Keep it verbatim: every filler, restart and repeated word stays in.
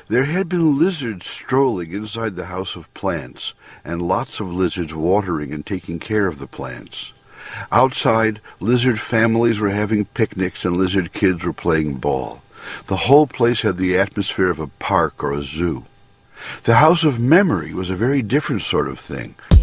There had been lizards strolling inside the House of Plants, and lots of lizards watering and taking care of the plants. Outside, lizard families were having picnics and lizard kids were playing ball. The whole place had the atmosphere of a park or a zoo. The House of Memory was a very different sort of thing.